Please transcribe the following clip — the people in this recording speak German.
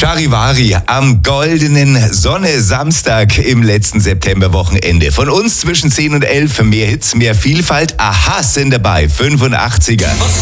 Charivari am goldenen Sonne-Samstag im letzten Septemberwochenende. Von uns zwischen 10 und 11 mehr Hits, mehr Vielfalt. Aha sind dabei, 85er.